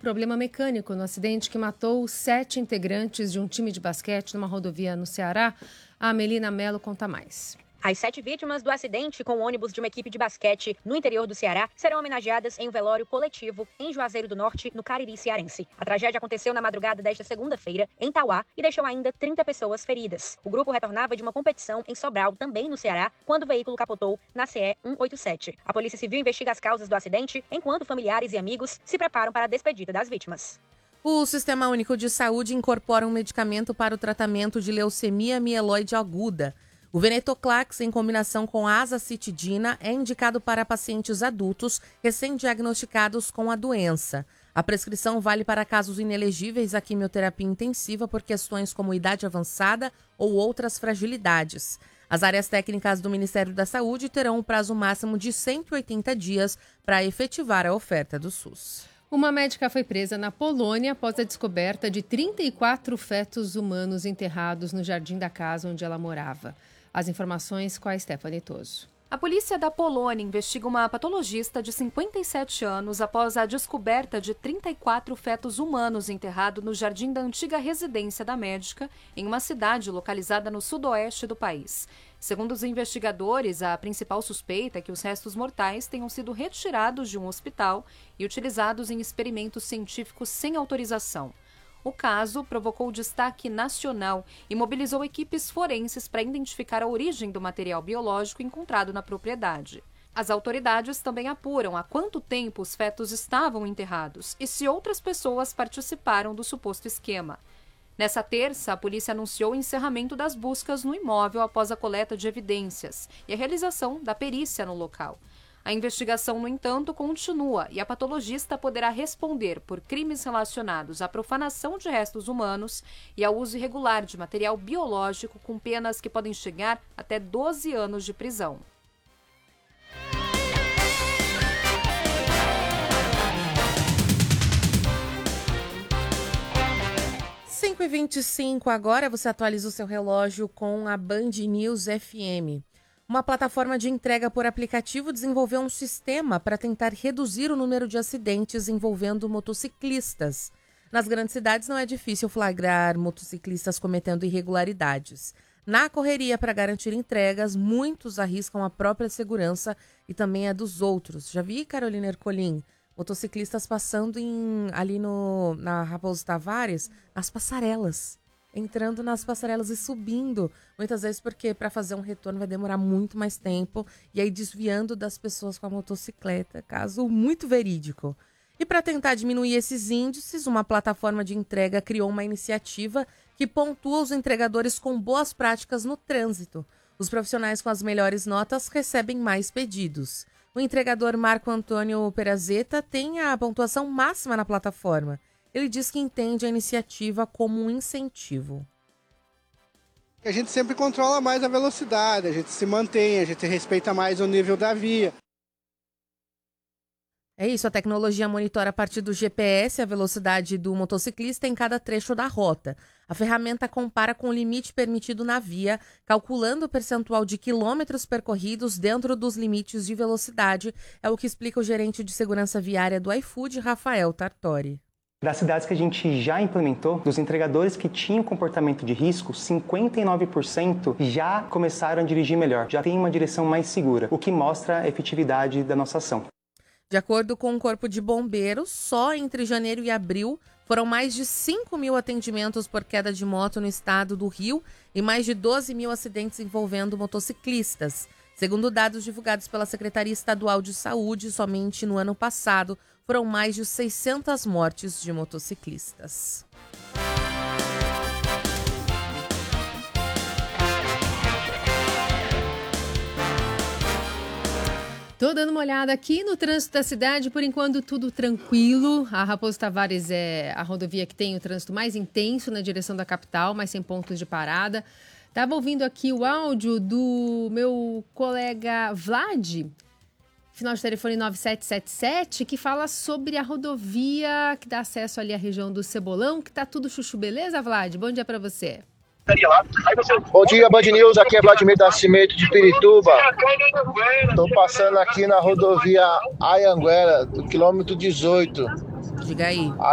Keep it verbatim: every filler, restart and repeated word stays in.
problema mecânico no acidente que matou sete integrantes de um time de basquete numa rodovia no Ceará. A Melina Mello conta mais. As sete vítimas do acidente com o ônibus de uma equipe de basquete no interior do Ceará serão homenageadas em um velório coletivo em Juazeiro do Norte, no Cariri cearense. A tragédia aconteceu na madrugada desta segunda-feira, em Tauá, e deixou ainda trinta pessoas feridas. O grupo retornava de uma competição em Sobral, também no Ceará, quando o veículo capotou na C E cento e oitenta e sete. A Polícia Civil investiga as causas do acidente, enquanto familiares e amigos se preparam para a despedida das vítimas. O Sistema Único de Saúde incorpora um medicamento para o tratamento de leucemia mieloide aguda. O venetoclax, em combinação com a azacitidina, é indicado para pacientes adultos recém-diagnosticados com a doença. A prescrição vale para casos inelegíveis à quimioterapia intensiva por questões como idade avançada ou outras fragilidades. As áreas técnicas do Ministério da Saúde terão um prazo máximo de cento e oitenta dias para efetivar a oferta do SUS. Uma médica foi presa na Polônia após a descoberta de trinta e quatro fetos humanos enterrados no jardim da casa onde ela morava. As informações com a Stephanie Toso. A polícia da Polônia investiga uma patologista de cinquenta e sete anos após a descoberta de trinta e quatro fetos humanos enterrados no jardim da antiga residência da médica, em uma cidade localizada no sudoeste do país. Segundo os investigadores, a principal suspeita é que os restos mortais tenham sido retirados de um hospital e utilizados em experimentos científicos sem autorização. O caso provocou destaque nacional e mobilizou equipes forenses para identificar a origem do material biológico encontrado na propriedade. As autoridades também apuram há quanto tempo os fetos estavam enterrados e se outras pessoas participaram do suposto esquema. Nessa terça, a polícia anunciou o encerramento das buscas no imóvel após a coleta de evidências e a realização da perícia no local. A investigação, no entanto, continua e a patologista poderá responder por crimes relacionados à profanação de restos humanos e ao uso irregular de material biológico, com penas que podem chegar até doze anos de prisão. cinco e vinte e cinco agora, você atualiza o seu relógio com a Band News F M. Uma plataforma de entrega por aplicativo desenvolveu um sistema para tentar reduzir o número de acidentes envolvendo motociclistas. Nas grandes cidades não é difícil flagrar motociclistas cometendo irregularidades. Na correria para garantir entregas, muitos arriscam a própria segurança e também a dos outros. Já vi, Carolina Ercolim, motociclistas passando em, ali no, na Raposo Tavares, nas passarelas. Entrando nas passarelas e subindo, muitas vezes porque para fazer um retorno vai demorar muito mais tempo, e aí desviando das pessoas com a motocicleta, caso muito verídico. E para tentar diminuir esses índices, uma plataforma de entrega criou uma iniciativa que pontua os entregadores com boas práticas no trânsito. Os profissionais com as melhores notas recebem mais pedidos. O entregador Marco Antônio Perazeta tem a pontuação máxima na plataforma. Ele diz que entende a iniciativa como um incentivo. A gente sempre controla mais a velocidade, a gente se mantém, a gente respeita mais o nível da via. É isso, a tecnologia monitora a partir do G P S a velocidade do motociclista em cada trecho da rota. A ferramenta compara com o limite permitido na via, calculando o percentual de quilômetros percorridos dentro dos limites de velocidade, é o que explica o gerente de segurança viária do iFood, Rafael Tartori. Das cidades que a gente já implementou, dos entregadores que tinham comportamento de risco, cinquenta e nove por cento já começaram a dirigir melhor, já tem uma direção mais segura, o que mostra a efetividade da nossa ação. De acordo com o Corpo de Bombeiros, só entre janeiro e abril foram mais de cinco mil atendimentos por queda de moto no estado do Rio e mais de doze mil acidentes envolvendo motociclistas. Segundo dados divulgados pela Secretaria Estadual de Saúde, somente no ano passado foram mais de seiscentas mortes de motociclistas. Tô dando uma olhada aqui no trânsito da cidade, por enquanto tudo tranquilo. A Raposo Tavares é a rodovia que tem o trânsito mais intenso na direção da capital, mas sem pontos de parada. Estava ouvindo aqui o áudio do meu colega Vlad, final de telefone nove sete sete sete, que fala sobre a rodovia que dá acesso ali à região do Cebolão, que tá tudo chuchu, beleza, Vlad? Bom dia para você. Bom dia, Band News, aqui é Vladimir Nascimento de Pirituba. Estou passando aqui na rodovia Anhanguera, do quilômetro dezoito. Diga aí.